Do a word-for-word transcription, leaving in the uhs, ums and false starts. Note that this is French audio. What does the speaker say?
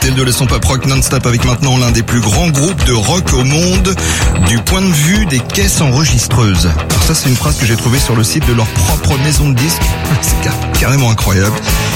cocktail de leçon pop rock non-stop avec maintenant l'un des plus grands groupes de rock au monde du point de vue des caisses enregistreuses. Alors ça, c'est une phrase que j'ai trouvée sur le site de leur propre maison de disques. C'est carrément incroyable.